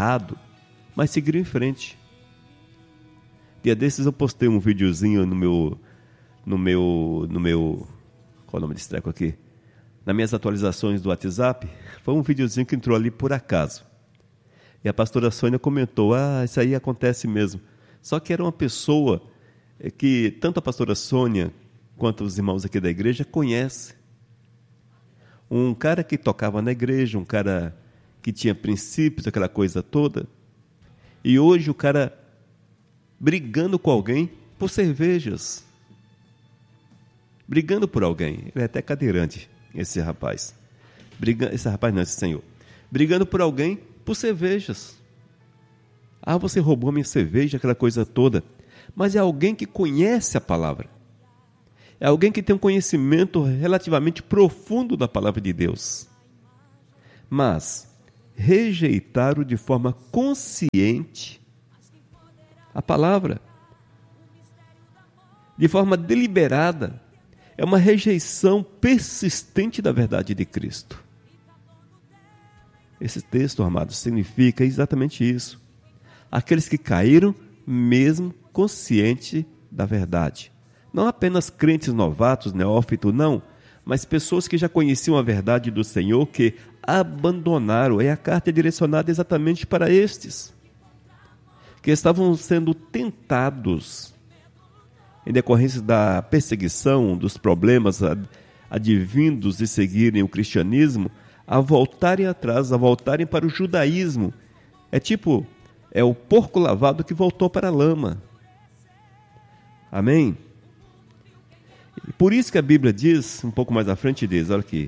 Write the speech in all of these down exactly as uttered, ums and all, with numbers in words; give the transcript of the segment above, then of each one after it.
errado, mas seguiram em frente. Dia desses eu postei um videozinho no meu, no meu, no meu, qual é o nome desse treco aqui? Nas minhas atualizações do WhatsApp, foi um videozinho que entrou ali por acaso. E a pastora Sônia comentou, ah, isso aí acontece mesmo. Só que era uma pessoa que tanto a pastora Sônia quanto os irmãos aqui da igreja conhecem. Um cara que tocava na igreja, um cara que tinha princípios, aquela coisa toda. E hoje o cara brigando com alguém por cervejas. Brigando por alguém. Ele é até cadeirante, esse rapaz. Briga... Esse rapaz não, esse senhor. Brigando por alguém por cervejas. Ah, você roubou minha cerveja, aquela coisa toda. Mas é alguém que conhece a palavra. É alguém que tem um conhecimento relativamente profundo da palavra de Deus. Mas rejeitaram de forma consciente a palavra. De forma deliberada. É uma rejeição persistente da verdade de Cristo. Esse texto, amados, significa exatamente isso. Aqueles que caíram mesmo consciente da verdade. Não apenas crentes novatos, neófitos, não, mas pessoas que já conheciam a verdade do Senhor, que abandonaram. E a carta é direcionada exatamente para estes, que estavam sendo tentados, em decorrência da perseguição, dos problemas advindos de seguirem o cristianismo, a voltarem atrás, a voltarem para o judaísmo. É tipo, é o porco lavado que voltou para a lama. Amém? E por isso que a Bíblia diz, um pouco mais à frente diz, olha aqui.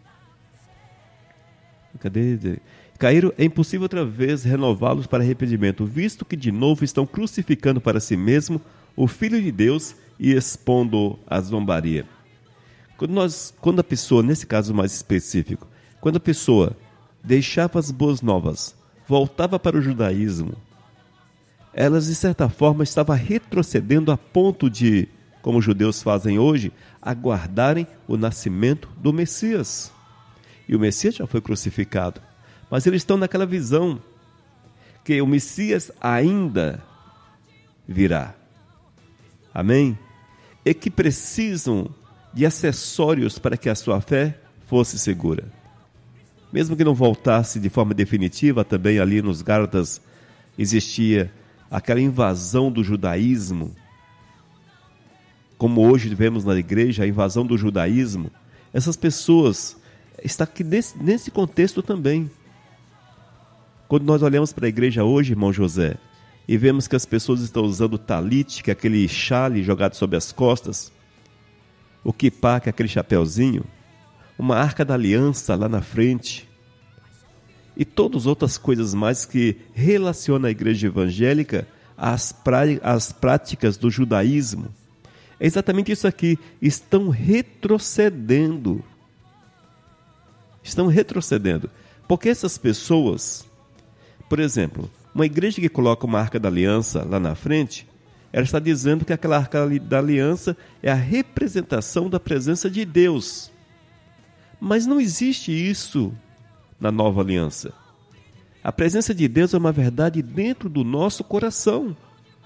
Cadê? Caíram, é impossível outra vez renová-los para arrependimento, visto que de novo estão crucificando para si mesmo o Filho de Deus e expondo a zombaria. Quando, nós, quando a pessoa, nesse caso mais específico, quando a pessoa deixava as boas novas, voltava para o judaísmo, elas de certa forma estavam retrocedendo a ponto de, como os judeus fazem hoje, aguardarem o nascimento do Messias. E o Messias já foi crucificado, mas eles estão naquela visão que o Messias ainda virá. Amém? E que precisam de acessórios para que a sua fé fosse segura. Mesmo que não voltasse de forma definitiva, também ali nos Gálatas existia aquela invasão do judaísmo. Como hoje vemos na igreja, a invasão do judaísmo. Essas pessoas estão aqui nesse, nesse contexto também. Quando nós olhamos para a igreja hoje, irmão José, e vemos que as pessoas estão usando o talit, que é aquele chale jogado sobre as costas, o quipá, que é aquele chapéuzinho, uma arca da aliança lá na frente, e todas as outras coisas mais que relacionam a igreja evangélica às, prá às práticas do judaísmo. É exatamente isso aqui, estão retrocedendo. Estão retrocedendo. Porque essas pessoas, por exemplo, uma igreja que coloca uma arca da aliança lá na frente, ela está dizendo que aquela arca da aliança é a representação da presença de Deus. Mas não existe isso na nova aliança. A presença de Deus é uma verdade dentro do nosso coração.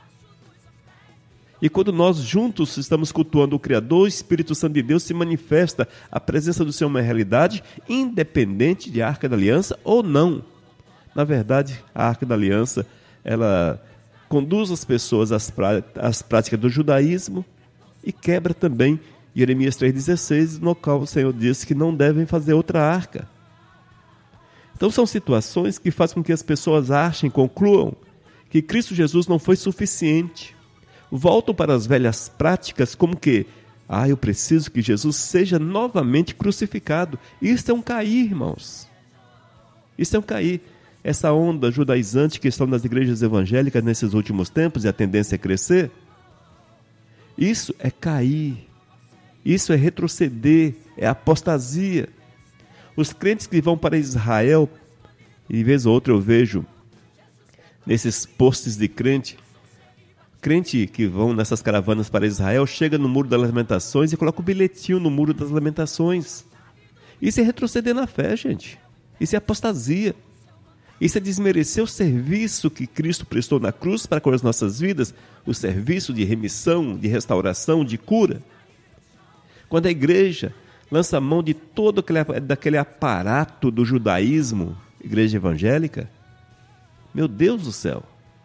E quando nós juntos estamos cultuando o Criador, o Espírito Santo de Deus se manifesta, a presença do Senhor é uma realidade, independente de Arca da Aliança ou não. Na verdade, a Arca da Aliança, ela conduz as pessoas às, prá às práticas do judaísmo e quebra também Jeremias três dezesseis, no qual o Senhor disse que não devem fazer outra arca. Então são situações que fazem com que as pessoas achem, concluam que Cristo Jesus não foi suficiente. Voltam para as velhas práticas como que, ah, eu preciso que Jesus seja novamente crucificado. Isso é um cair, irmãos. Isso é um cair. Essa onda judaizante que estão nas igrejas evangélicas nesses últimos tempos e a tendência é crescer, isso é cair. Isso é retroceder, é apostasia. Os crentes que vão para Israel, e vez ou outra eu vejo nesses posts de crente, crente que vão nessas caravanas para Israel, chega no Muro das Lamentações e coloca o bilhetinho no Muro das Lamentações. Isso é retroceder na fé, gente. Isso é apostasia. Isso é desmerecer o serviço que Cristo prestou na cruz para com as nossas vidas, o serviço de remissão, de restauração, de cura. Quando a igreja lança mão de todo aquele, daquele aparato do judaísmo, igreja evangélica, meu Deus do céu,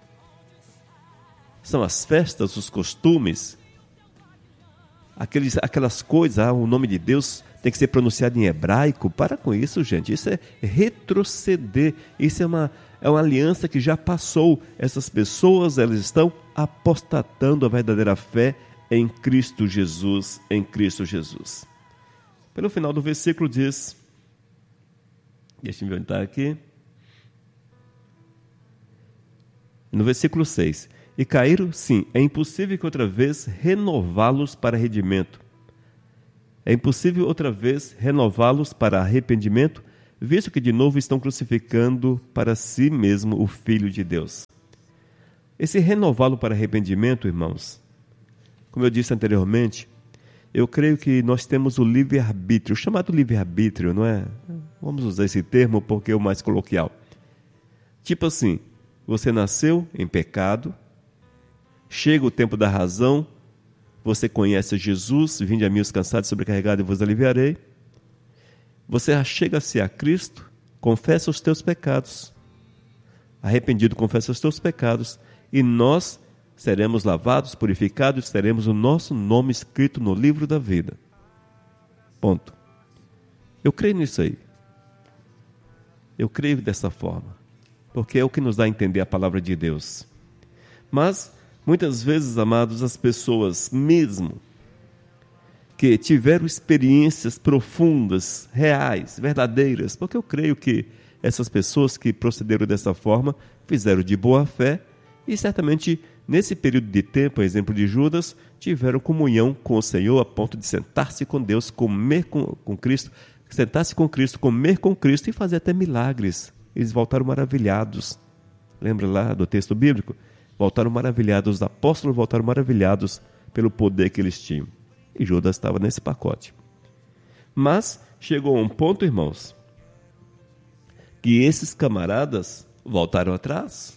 são as festas, os costumes, aqueles, aquelas coisas, ah, o nome de Deus tem que ser pronunciado em hebraico. Para com isso, gente, isso é retroceder, isso é uma, é uma aliança que já passou. Essas pessoas, elas estão apostatando a verdadeira fé em Cristo Jesus, em Cristo Jesus. Pelo final do versículo diz, deixa eu inventar aqui, no versículo seis, e caíram, sim, é impossível que outra vez renová-los para redimento. É impossível outra vez renová-los para arrependimento, visto que de novo estão crucificando para si mesmo o Filho de Deus. Esse renová-lo para arrependimento, irmãos, como eu disse anteriormente, eu creio que nós temos o livre-arbítrio, chamado livre-arbítrio, não é? Vamos usar esse termo porque é o mais coloquial. Tipo assim, você nasceu em pecado, chega o tempo da razão, você conhece Jesus, vinde a mim os cansados e sobrecarregados e vos aliviarei. Você chega-se a Cristo, confessa os teus pecados, arrependido confessa os teus pecados, e nós seremos lavados, purificados, teremos o nosso nome escrito no livro da vida. Ponto. Eu creio nisso aí. Eu creio dessa forma, porque é o que nos dá a entender a palavra de Deus. Mas, muitas vezes, amados, as pessoas mesmo que tiveram experiências profundas, reais, verdadeiras, porque eu creio que essas pessoas que procederam dessa forma fizeram de boa fé e certamente nesse período de tempo, a exemplo de Judas, tiveram comunhão com o Senhor a ponto de sentar-se com Deus, comer com, com Cristo, sentar-se com Cristo, comer com Cristo e fazer até milagres. Eles voltaram maravilhados. Lembra lá do texto bíblico? Voltaram maravilhados, os apóstolos voltaram maravilhados pelo poder que eles tinham. E Judas estava nesse pacote. Mas chegou a um ponto, irmãos, que esses camaradas voltaram atrás.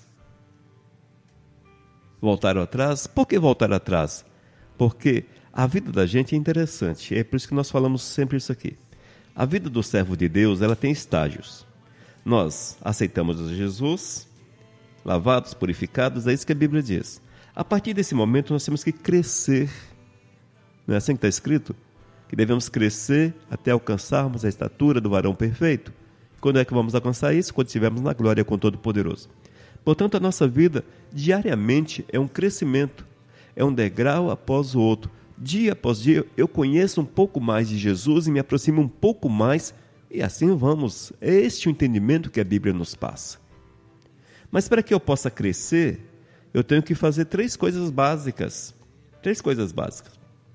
Voltaram atrás. Por que voltaram atrás? Porque a vida da gente é interessante. É por isso que nós falamos sempre isso aqui. A vida do servo de Deus, ela tem estágios. Nós aceitamos Jesus, lavados, purificados, é isso que a Bíblia diz. A partir desse momento, nós temos que crescer. Não é assim que está escrito? Que devemos crescer até alcançarmos a estatura do varão perfeito. Quando é que vamos alcançar isso? Quando estivermos na glória com o Todo-Poderoso. Portanto, a nossa vida, diariamente, é um crescimento. É um degrau após o outro. Dia após dia, eu conheço um pouco mais de Jesus e me aproximo um pouco mais. E assim vamos. É este o entendimento que a Bíblia nos passa. Mas para que eu possa crescer, eu tenho que fazer três coisas básicas. Três coisas básicas.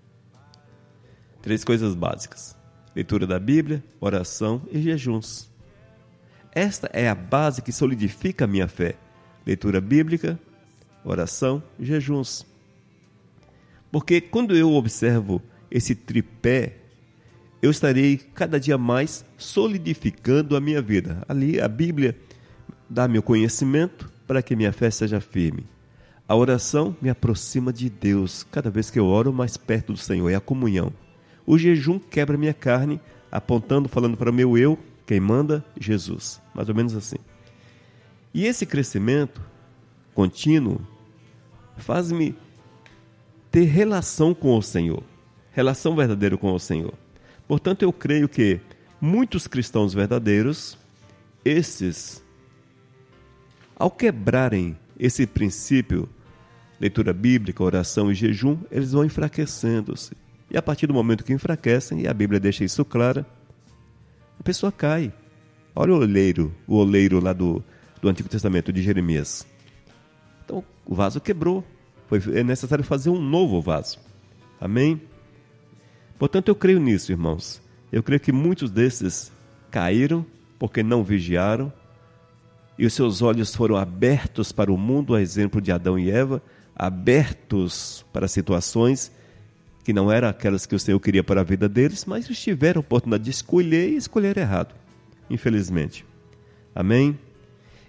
Três coisas básicas. Leitura da Bíblia, oração e jejuns. Esta é a base que solidifica a minha fé. Leitura bíblica, oração e jejuns. Porque quando eu observo esse tripé, eu estarei cada dia mais solidificando a minha vida. Ali a Bíblia dá meu conhecimento para que minha fé seja firme. A oração me aproxima de Deus. Cada vez que eu oro, mais perto do Senhor, é a comunhão. O jejum quebra minha carne, apontando, falando para o meu eu, quem manda? Jesus. Mais ou menos assim. E esse crescimento contínuo faz-me ter relação com o Senhor. Relação verdadeira com o Senhor. Portanto, eu creio que muitos cristãos verdadeiros, esses, ao quebrarem esse princípio, leitura bíblica, oração e jejum, eles vão enfraquecendo-se. E a partir do momento que enfraquecem, e a Bíblia deixa isso clara, a pessoa cai. Olha o oleiro, o oleiro lá do, do Antigo Testamento de Jeremias. Então, o vaso quebrou. Foi, é necessário fazer um novo vaso. Amém? Portanto, eu creio nisso, irmãos. Eu creio que muitos desses caíram porque não vigiaram e os seus olhos foram abertos para o mundo, a exemplo de Adão e Eva, abertos para situações que não eram aquelas que o Senhor queria para a vida deles, mas eles tiveram a oportunidade de escolher e escolher errado, infelizmente. Amém?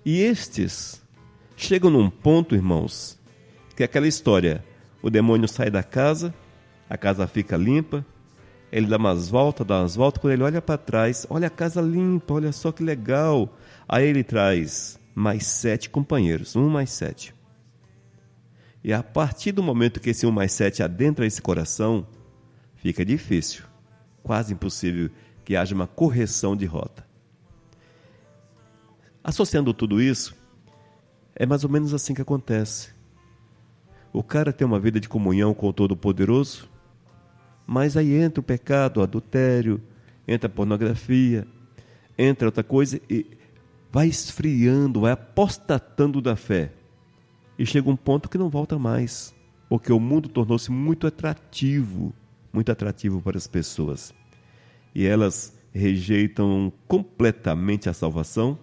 E estes chegam num ponto, irmãos, que é aquela história, o demônio sai da casa, a casa fica limpa, ele dá umas voltas, dá umas voltas, quando ele olha para trás, olha a casa limpa, olha só que legal. Aí ele traz mais sete companheiros, um mais sete. E a partir do momento que esse um mais sete adentra esse coração, fica difícil, quase impossível que haja uma correção de rota. Associando tudo isso, é mais ou menos assim que acontece. O cara tem uma vida de comunhão com o Todo-Poderoso, mas aí entra o pecado, o adultério, entra a pornografia, entra outra coisa e vai esfriando, vai apostatando da fé. E chega um ponto que não volta mais, porque o mundo tornou-se muito atrativo, muito atrativo para as pessoas. E elas rejeitam completamente a salvação,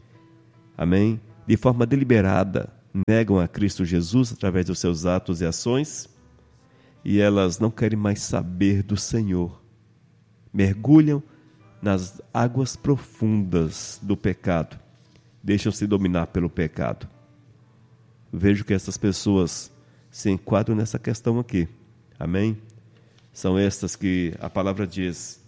amém? De forma deliberada, negam a Cristo Jesus através dos seus atos e ações, e elas não querem mais saber do Senhor. Mergulham nas águas profundas do pecado, deixam-se dominar pelo pecado. Vejo que essas pessoas se enquadram nessa questão aqui, amém? São estas que a palavra diz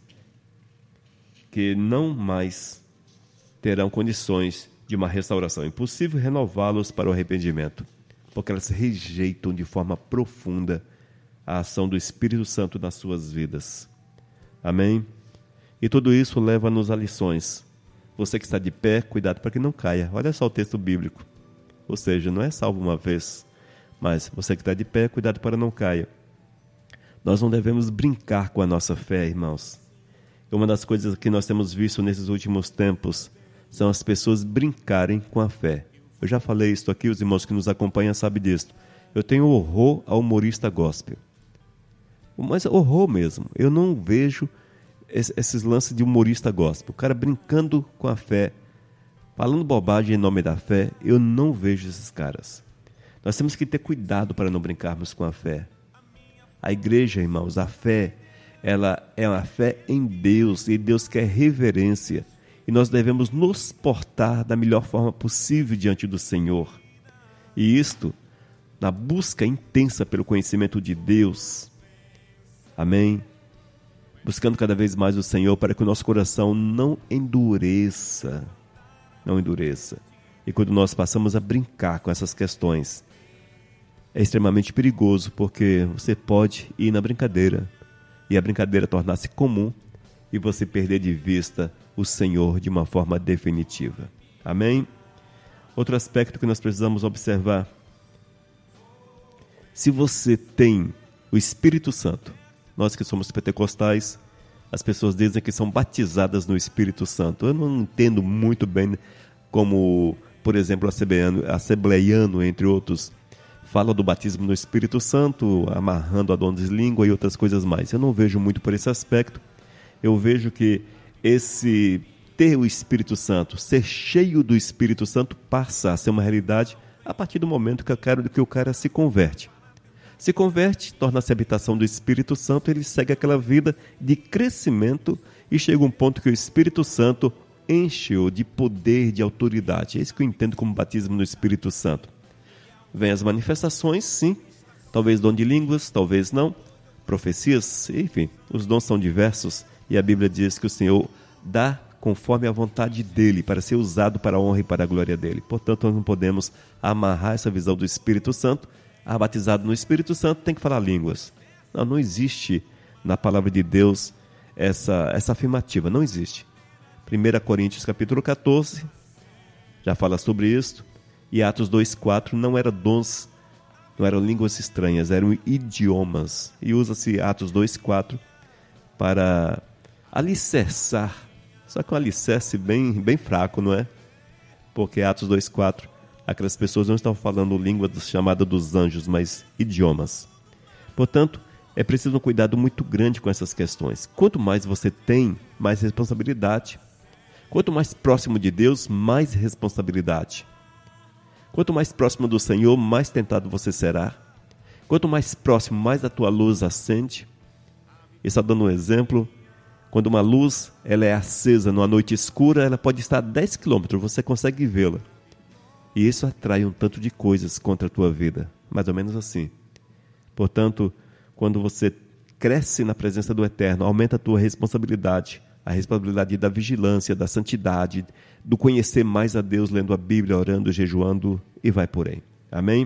que não mais terão condições de uma restauração. É impossível renová-los para o arrependimento, porque elas rejeitam de forma profunda a ação do Espírito Santo nas suas vidas. Amém? E tudo isso leva-nos a lições. Você que está de pé, cuidado para que não caia. Olha só o texto bíblico. Ou seja, não é salvo uma vez, mas você que está de pé, cuidado para não caia. Nós não devemos brincar com a nossa fé, irmãos. Uma das coisas que nós temos visto nesses últimos tempos são as pessoas brincarem com a fé. Eu já falei isso aqui, os irmãos que nos acompanham sabem disso. Eu tenho horror ao humorista gospel. Mas horror mesmo. Eu não vejo esses lances de humorista gospel. O cara brincando com a fé, falando bobagem em nome da fé. Eu não vejo esses caras. Nós temos que ter cuidado para não brincarmos com a fé. A igreja, irmãos, a fé, ela é uma fé em Deus, e Deus quer reverência. E nós devemos nos portar da melhor forma possível diante do Senhor. E isto, na busca intensa pelo conhecimento de Deus. Amém? Buscando cada vez mais o Senhor para que o nosso coração não endureça. Não endureça. E quando nós passamos a brincar com essas questões, é extremamente perigoso, porque você pode ir na brincadeira e a brincadeira tornar-se comum e você perder de vista o Senhor de uma forma definitiva. Amém? Outro aspecto que nós precisamos observar: se você tem o Espírito Santo, nós que somos pentecostais, as pessoas dizem que são batizadas no Espírito Santo. Eu não entendo muito bem como, por exemplo, assembleiano, assembleiano entre outros, fala do batismo no Espírito Santo, amarrando a dom de língua e outras coisas mais. Eu não vejo muito por esse aspecto. Eu vejo que esse ter o Espírito Santo, ser cheio do Espírito Santo, passa a ser uma realidade a partir do momento que, eu quero, que o cara se converte. Se converte, torna-se habitação do Espírito Santo, ele segue aquela vida de crescimento e chega um ponto que o Espírito Santo enche-o de poder, de autoridade. É isso que eu entendo como batismo no Espírito Santo. Vem as manifestações, sim, talvez dom de línguas, talvez não, profecias, enfim, os dons são diversos e a Bíblia diz que o Senhor dá conforme a vontade dele, para ser usado para a honra e para a glória dele. Portanto, nós não podemos amarrar essa visão do Espírito Santo. Ah, batizado no Espírito Santo tem que falar línguas. Não, não existe na palavra de Deus essa, essa afirmativa, não existe. primeira Coríntios capítulo catorze já fala sobre isso, e Atos dois, quatro não eram dons, não eram línguas estranhas, eram idiomas. E usa-se Atos dois, quatro para alicerçar, só que um alicerce bem, bem fraco, não é? Porque Atos dois, quatro, aquelas pessoas não estavam falando língua chamada dos anjos, mas idiomas. Portanto, é preciso um cuidado muito grande com essas questões. Quanto mais você tem, mais responsabilidade. Quanto mais próximo de Deus, mais responsabilidade. Quanto mais próximo do Senhor, mais tentado você será. Quanto mais próximo, mais a tua luz acende. E só dando um exemplo, quando uma luz ela é acesa numa noite escura, ela pode estar a dez quilômetros, você consegue vê-la. E isso atrai um tanto de coisas contra a tua vida. Mais ou menos assim. Portanto, quando você cresce na presença do Eterno, aumenta a tua responsabilidade. A responsabilidade da vigilância, da santidade, do conhecer mais a Deus, lendo a Bíblia, orando, jejuando e vai por aí. Amém?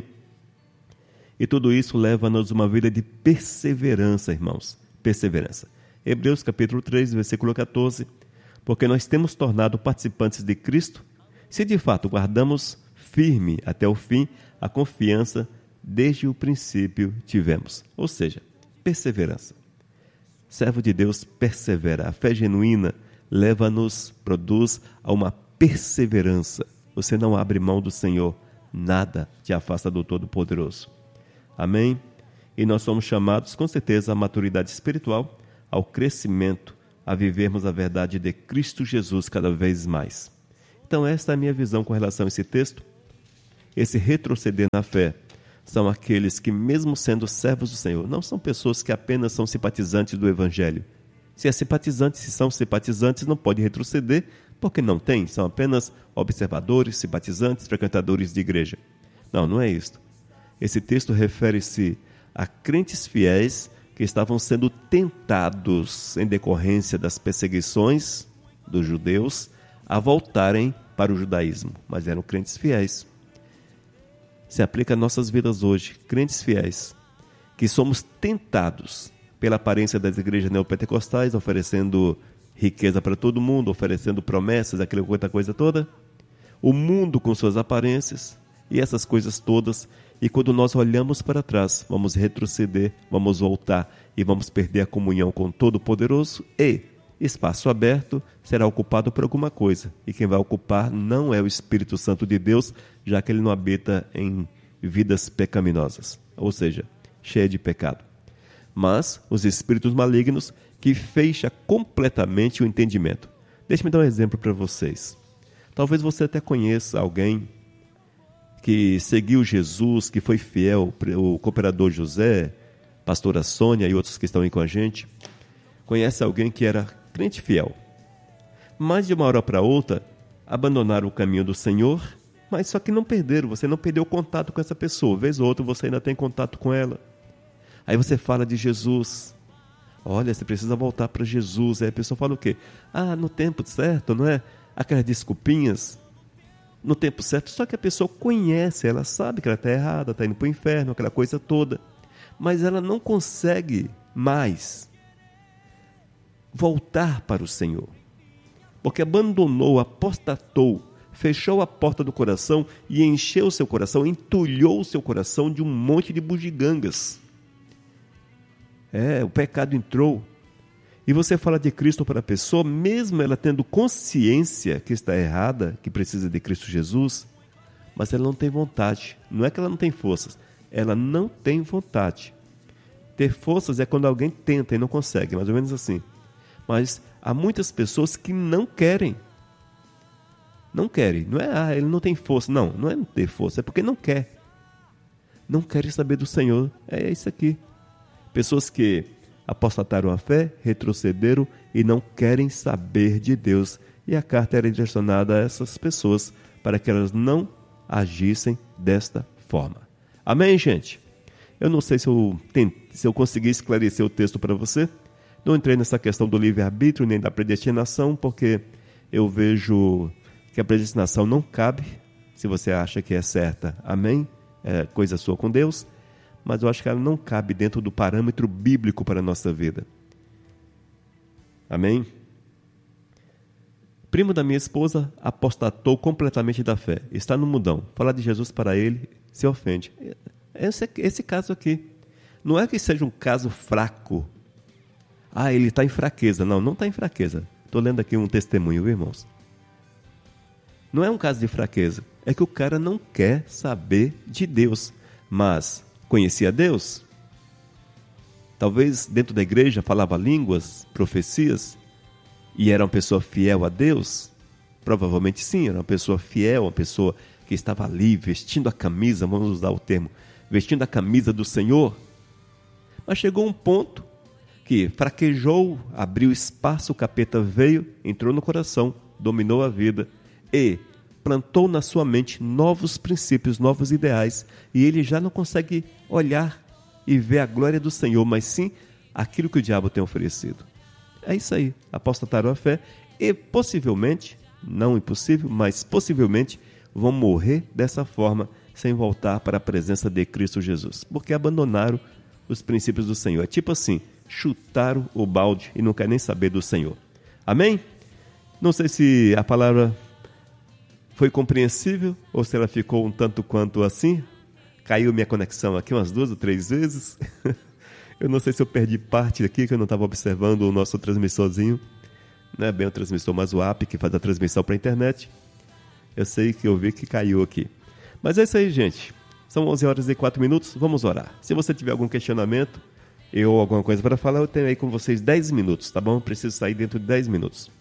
E tudo isso leva-nos uma vida de perseverança, irmãos. Perseverança. Hebreus capítulo três, versículo quatorze. Porque nós temos tornado participantes de Cristo, se de fato guardamos firme até o fim a confiança desde o princípio tivemos. Ou seja, perseverança. Servo de Deus persevera. A fé genuína leva-nos, produz a uma perseverança. Você não abre mão do Senhor, nada te afasta do Todo-Poderoso. Amém? E nós somos chamados, com certeza, à maturidade espiritual, ao crescimento, a vivermos a verdade de Cristo Jesus cada vez mais. Então, esta é a minha visão com relação a esse texto. Esse retroceder na fé são aqueles que, mesmo sendo servos do Senhor, não são pessoas que apenas são simpatizantes do Evangelho. Se é simpatizante, se são simpatizantes, não pode retroceder, porque não tem, são apenas observadores, simpatizantes, frequentadores de igreja. Não, não é isso. Esse texto refere-se a crentes fiéis que estavam sendo tentados em decorrência das perseguições dos judeus a voltarem para o judaísmo, mas eram crentes fiéis. Se aplica a nossas vidas hoje, crentes fiéis, que somos tentados pela aparência das igrejas neopentecostais, oferecendo riqueza para todo mundo, oferecendo promessas, aquela outra coisa toda, o mundo com suas aparências e essas coisas todas, e quando nós olhamos para trás, vamos retroceder, vamos voltar e vamos perder a comunhão com o Todo-Poderoso e espaço aberto será ocupado por alguma coisa. E quem vai ocupar não é o Espírito Santo de Deus, já que ele não habita em vidas pecaminosas, ou seja, cheia de pecado. Mas os espíritos malignos que fecham completamente o entendimento. Deixe-me dar um exemplo para vocês. Talvez você até conheça alguém que seguiu Jesus, que foi fiel, o cooperador José, pastora Sônia e outros que estão aí com a gente. Conhece alguém que era crente fiel. Mas de uma hora para outra, abandonaram o caminho do Senhor, mas só que não perderam, você não perdeu contato com essa pessoa. Vez ou outra você ainda tem contato com ela. Aí você fala de Jesus. Olha, você precisa voltar para Jesus. Aí a pessoa fala o quê? Ah, no tempo certo, não é? Aquelas desculpinhas. No tempo certo, só que a pessoa conhece, ela sabe que ela está errada, está indo para o inferno, aquela coisa toda. Mas ela não consegue mais voltar para o Senhor. Porque abandonou, apostatou, fechou a porta do coração e encheu o seu coração, entulhou o seu coração de um monte de bugigangas. É, o pecado entrou. E você fala de Cristo para a pessoa, mesmo ela tendo consciência que está errada, que precisa de Cristo Jesus, mas ela não tem vontade. Não é que ela não tem forças, ela não tem vontade. Ter forças é quando alguém tenta e não consegue, mais ou menos assim. Mas há muitas pessoas que não querem. Não querem. Não é, ah, ele não tem força. Não, não é não ter força, é porque não quer. Não querem saber do Senhor. É isso aqui. Pessoas que apostataram a fé, retrocederam e não querem saber de Deus. E a carta era direcionada a essas pessoas para que elas não agissem desta forma. Amém, gente? Eu não sei se eu, tente, se eu consegui esclarecer o texto para você. Não entrei nessa questão do livre-arbítrio nem da predestinação, porque eu vejo que a predestinação não cabe, se você acha que é certa. Amém? É coisa sua com Deus. Mas eu acho que ela não cabe dentro do parâmetro bíblico para a nossa vida. Amém? Primo da minha esposa apostatou completamente da fé. Está no mundão. Falar de Jesus para ele se ofende. Esse, esse caso aqui. Não é que seja um caso fraco. Ah, ele está em fraqueza. Não, não está em fraqueza. Estou lendo aqui um testemunho, viu, irmãos? Não é um caso de fraqueza. É que o cara não quer saber de Deus. Mas conhecia Deus? Talvez dentro da igreja falava línguas, profecias, e era uma pessoa fiel a Deus? Provavelmente sim, era uma pessoa fiel, uma pessoa que estava ali vestindo a camisa, vamos usar o termo, vestindo a camisa do Senhor. Mas chegou um ponto que fraquejou, abriu espaço, o capeta veio, entrou no coração, dominou a vida e plantou na sua mente novos princípios, novos ideais, e ele já não consegue olhar e ver a glória do Senhor, mas sim aquilo que o diabo tem oferecido. É isso aí, apostataram a fé e possivelmente, não impossível, mas possivelmente vão morrer dessa forma, sem voltar para a presença de Cristo Jesus, porque abandonaram os princípios do Senhor. É tipo assim, chutaram o balde e não quer nem saber do Senhor. Amém? Não sei se a palavra foi compreensível ou se ela ficou um tanto quanto assim. Caiu minha conexão aqui umas duas ou três vezes. Eu não sei se eu perdi parte aqui, que eu não estava observando o nosso transmissorzinho. Não é bem o transmissor, mas o app que faz a transmissão para a internet. Eu sei que eu vi que caiu aqui. Mas é isso aí, gente. São onze horas e quatro minutos. Vamos orar. Se você tiver algum questionamento ou alguma coisa para falar, eu tenho aí com vocês dez minutos, tá bom? Eu preciso sair dentro de dez minutos.